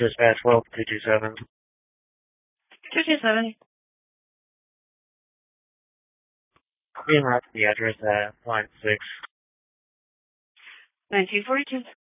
Dispatch 12227. 227. Being right to the address at line 6. 1942.